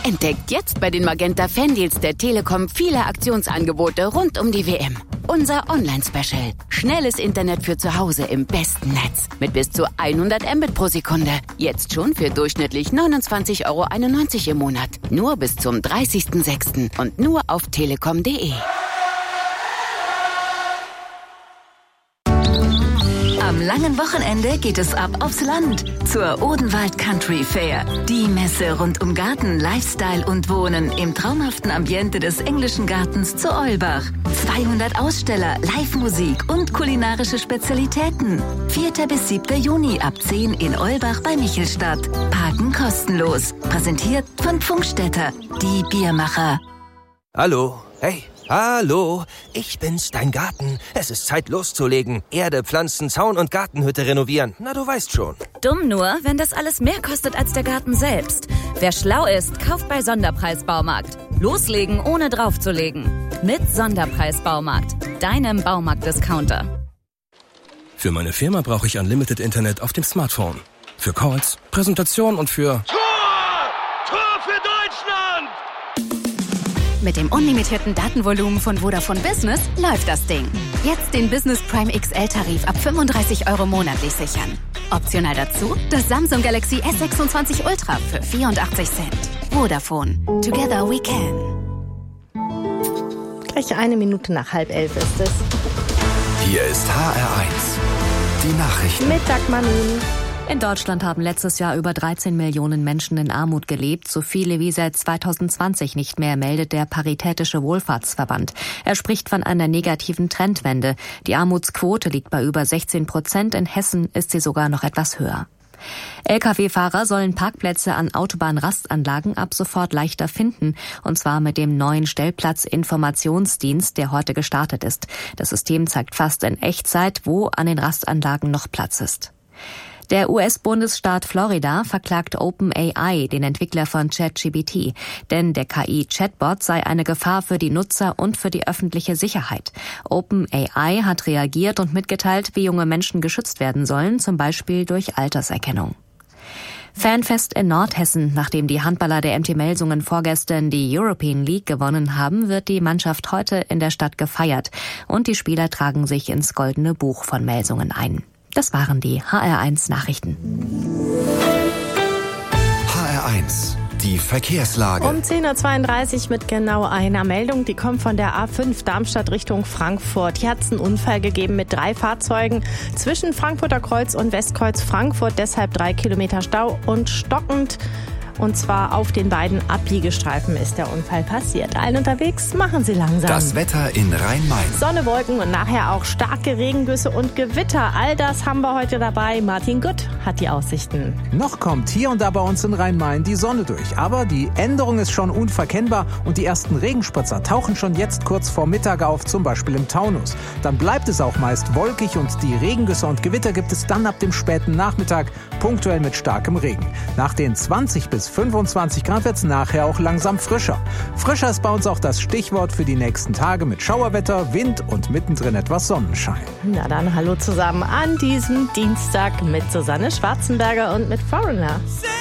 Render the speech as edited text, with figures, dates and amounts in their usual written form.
Entdeckt jetzt bei den Magenta Fandeals der Telekom viele Aktionsangebote rund um die WM. Unser Online-Special. Schnelles Internet für zu Hause im besten Netz. Mit bis zu 100 Mbit pro Sekunde. Jetzt schon für durchschnittlich 29,91 € im Monat. Nur bis zum 30.06. und nur auf telekom.de. Am langen Wochenende geht es ab aufs Land zur Odenwald Country Fair. Die Messe rund um Garten, Lifestyle und Wohnen im traumhaften Ambiente des englischen Gartens zu Olbach. 200 Aussteller, Live-Musik und kulinarische Spezialitäten. 4. bis 7. Juni ab 10 in Olbach bei Michelstadt. Parken kostenlos. Präsentiert von Pfungstädter, die Biermacher. Hallo, hey. Hallo, ich bin's, dein Garten. Es ist Zeit loszulegen. Erde, Pflanzen, Zaun und Gartenhütte renovieren. Na, du weißt schon. Dumm nur, wenn das alles mehr kostet als der Garten selbst. Wer schlau ist, kauft bei Sonderpreis Baumarkt. Loslegen, ohne draufzulegen. Mit Sonderpreis Baumarkt, deinem Baumarkt-Discounter. Für meine Firma brauche ich Unlimited Internet auf dem Smartphone. Für Calls, Präsentation und für... Tor für Deutschland! Mit dem unlimitierten Datenvolumen von Vodafone Business läuft das Ding. Jetzt den Business Prime XL-Tarif ab 35 € monatlich sichern. Optional dazu das Samsung Galaxy S26 Ultra für 84 Cent. Vodafone. Together we can. Gleich 1 Minute nach 10:30 ist es. Hier ist HR1. Die Nachrichten. Mit Dagmar Nun. In Deutschland haben letztes Jahr über 13 Millionen Menschen in Armut gelebt, so viele wie seit 2020 nicht mehr, meldet der Paritätische Wohlfahrtsverband. Er spricht von einer negativen Trendwende. Die Armutsquote liegt bei über 16%, in Hessen ist sie sogar noch etwas höher. Lkw-Fahrer sollen Parkplätze an Autobahnrastanlagen ab sofort leichter finden, und zwar mit dem neuen Stellplatzinformationsdienst, der heute gestartet ist. Das System zeigt fast in Echtzeit, wo an den Rastanlagen noch Platz ist. Der US-Bundesstaat Florida verklagt OpenAI, den Entwickler von ChatGPT, denn der KI-Chatbot sei eine Gefahr für die Nutzer und für die öffentliche Sicherheit. OpenAI hat reagiert und mitgeteilt, wie junge Menschen geschützt werden sollen, zum Beispiel durch Alterserkennung. Fanfest in Nordhessen. Nachdem die Handballer der MT Melsungen vorgestern die European League gewonnen haben, wird die Mannschaft heute in der Stadt gefeiert. Und die Spieler tragen sich ins Goldene Buch von Melsungen ein. Das waren die HR1 Nachrichten. HR1, die Verkehrslage. Um 10:32 Uhr mit genau einer Meldung. Die kommt von der A5 Darmstadt Richtung Frankfurt. Hier hat es einen Unfall gegeben mit 3 Fahrzeugen zwischen Frankfurter Kreuz und Westkreuz Frankfurt. Deshalb 3 Kilometer Stau und stockend. Und zwar auf den beiden Abbiegestreifen ist der Unfall passiert. Allen unterwegs, machen Sie langsam. Das Wetter in Rhein-Main. Sonne, Wolken und nachher auch starke Regengüsse und Gewitter. All das haben wir heute dabei. Martin Gutt hat die Aussichten. Noch kommt hier und da bei uns in Rhein-Main die Sonne durch. Aber die Änderung ist schon unverkennbar und die ersten Regenspritzer tauchen schon jetzt kurz vor Mittag auf, zum Beispiel im Taunus. Dann bleibt es auch meist wolkig und die Regengüsse und Gewitter gibt es dann ab dem späten Nachmittag, punktuell mit starkem Regen. Nach den 20 bis 25 Grad wird es nachher auch langsam frischer. Frischer ist bei uns auch das Stichwort für die nächsten Tage mit Schauerwetter, Wind und mittendrin etwas Sonnenschein. Na dann hallo zusammen an diesem Dienstag mit Susanne Schwarzenberger und mit Foreigner.